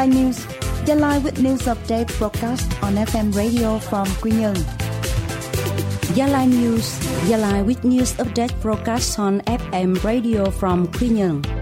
News, Gia Lai with news update broadcast on FM radio from Quy Nhơn. Gia Lai News, Gia Lai with news update broadcast on FM radio from Quy Nhơn.